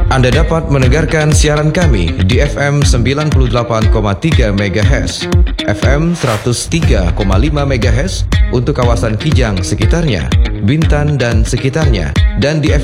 Anda dapat mendengarkan siaran kami di FM 98,3 MHz, FM 103,5 MHz untuk kawasan Kijang sekitarnya, Bintan dan sekitarnya, dan di